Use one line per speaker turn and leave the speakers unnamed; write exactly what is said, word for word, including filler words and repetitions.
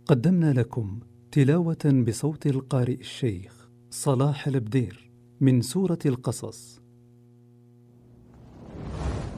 قدمنا لكم تلاوة بصوت القارئ الشيخ صلاح البدير من سورة القصص.